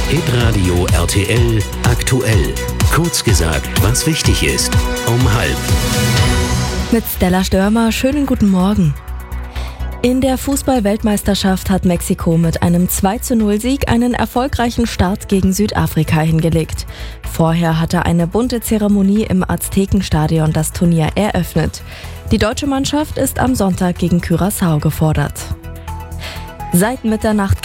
Hitradio RTL aktuell. Kurz gesagt, was wichtig ist. Um 12:30. Mit Stella Störmer, schönen guten Morgen. In der Fußball-Weltmeisterschaft hat Mexiko mit einem 2:0-Sieg einen erfolgreichen Start gegen Südafrika hingelegt. Vorher hatte eine bunte Zeremonie im Aztekenstadion das Turnier eröffnet. Die deutsche Mannschaft ist am Sonntag gegen Curaçao gefordert. Seit Mitternacht